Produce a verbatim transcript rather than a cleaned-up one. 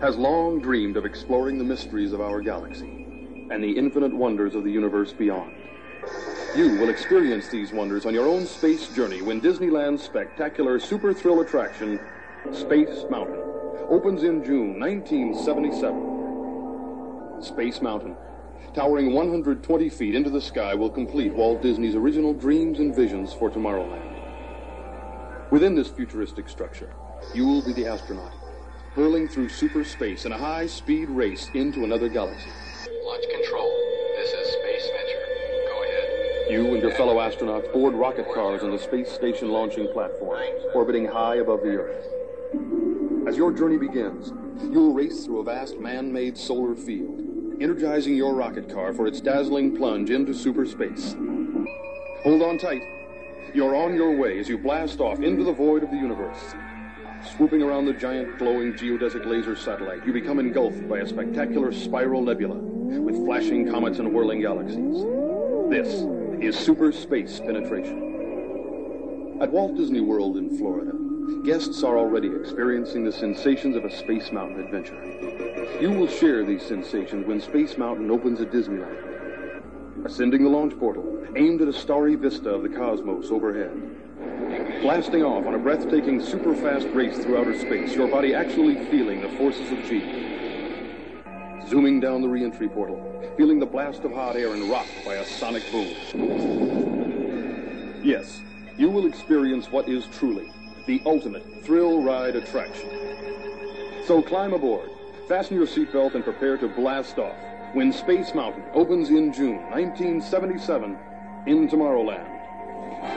has long dreamed of exploring the mysteries of our galaxy and the infinite wonders of the universe beyond. You will experience these wonders on your own space journey when Disneyland's spectacular super thrill attraction, Space Mountain, opens in June nineteen seventy-seven. Space Mountain, towering one hundred twenty feet into the sky, will complete Walt Disney's original dreams and visions for Tomorrowland. Within this futuristic structure, you will be the astronaut, hurling through super space in a high-speed race into another galaxy. Launch control. This is Space Venture. Go ahead. You and your fellow astronauts board rocket cars on the space station launching platform, orbiting high above the Earth. As your journey begins, you'll race through a vast man-made solar field, energizing your rocket car for its dazzling plunge into super space. Hold on tight. You're on your way as you blast off into the void of the universe. Swooping around the giant glowing geodesic laser satellite, you become engulfed by a spectacular spiral nebula with flashing comets and whirling galaxies. This is super space penetration. At Walt Disney World in Florida, guests are already experiencing the sensations of a Space Mountain adventure. You will share these sensations when Space Mountain opens at Disneyland. Ascending the launch portal, aimed at a starry vista of the cosmos overhead. Blasting off on a breathtaking, super-fast race through outer space, your body actually feeling the forces of G. Zooming down the re-entry portal, feeling the blast of hot air and rocked by a sonic boom. Yes, you will experience what is truly the ultimate thrill ride attraction. So climb aboard, fasten your seatbelt, and prepare to blast off when Space Mountain opens in June nineteen seventy-seven in Tomorrowland.